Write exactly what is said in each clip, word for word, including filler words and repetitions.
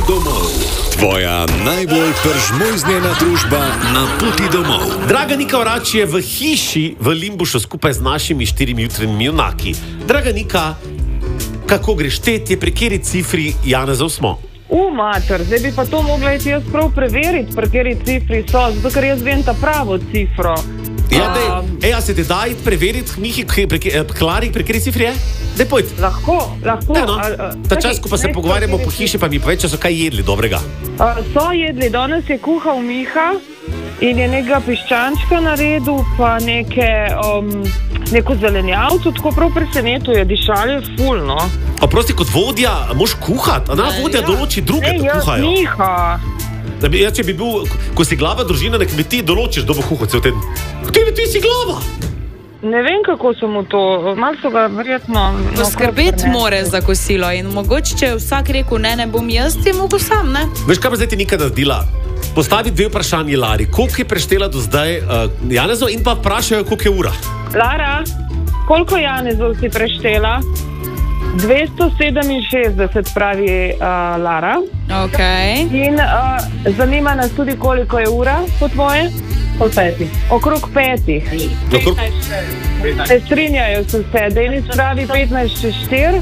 domov. Tvoja najbolj peržmojznjena družba na poti domov. Draga Nika Orač je v hiši v Limbušu skupaj z našimi štirimi jutranjimi junaki. Draga Nika, kako greš tetje, pri kateri cifri Janezov smo? U, mater, zdaj bi pa to mogla iti jaz prav preveriti, pri kateri cifri so, zato ker jaz vem ta pravo cifro. Ja, dej, ej, a se te da iti preveriti, Mihi, Klari, pri kateri cifri je? Dej, pojď. Lahko, lahko. Ja, no. Ta čas, ko pa se pogovarjamo po hiši, pa mi povej, če so kaj jedli dobrega. A, so jedli, danes je kuhal Miha in je nekega piščančka naredil, pa neke, um, neko zelenjavco, tako prav presenetil, je dišal je ful, no. A prosti, kot vodja, moš kuhati? A na vodja ja. določi druge, da kuhajo? Ne, Miha. Da bi, ja, če bi bil, ko si glava družina na kmetiji, določiš, da bo kuhal cel teden. Kateri ti si glava? Ne vem, kako so mu to, malo so ga verjetno... Poskrbeti more za kosilo in mogoče, če vsak rekel, ne, ne bom jaz, ti mogo sam, ne? Veš, kaj pa zdaj ti Nika naredila? Postavi dve vprašanje Lari. Koliko je preštela do zdaj uh, Janezov in pa vprašajo, koliko je ura? Lara, koliko Janezov si preštela? dvesto sedeminšestdeset pravi uh, Lara. Ok. In uh, zanima nas tudi, koliko je ura po tvoje? Po petih. Okrog petih. Okrog... Se strinjajo se vse. Denis pravi petnajst čez štiri.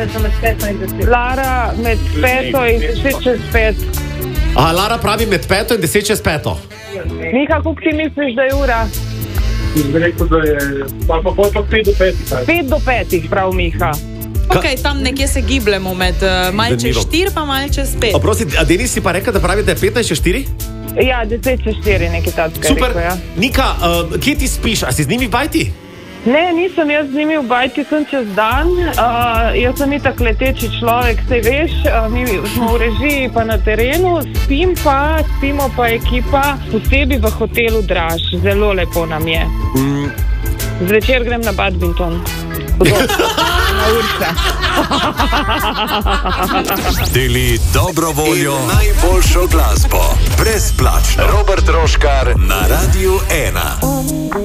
Lara med peto in deset čez pet. Aha, Lara pravi med peto in deset čez peto. Mika, koliko ti misliš, da je ura? Bi rekel, da je pa pa pet do petih. Pet do petih, prav Miha. Ok, tam nekje se gibljemo med uh, mal čez štiri pa mal čez pet. Oprosti, a Denis si pa rekel, da pravi, da je petnajst čez štiri? Ja, deset čez štiri, nekaj takega. Super. Rekel, ja. Nika, uh, kje ti spiš? A si z njimi v bajti? Ne, nisem jaz z njimi v bajti, sem čez dan. Uh, jaz sem itak leteči človek, sej veš, uh, mi smo v režiji pa na terenu, spim pa, spimo pa ekipa, posebej v hotelu Draž. Zelo lepo nam je. Mm. Zvečer grem na badminton. Na Urša. Deli dobro voljo in najboljšo glasbo. Brezplačno. Robert Roškar na Radiu ena.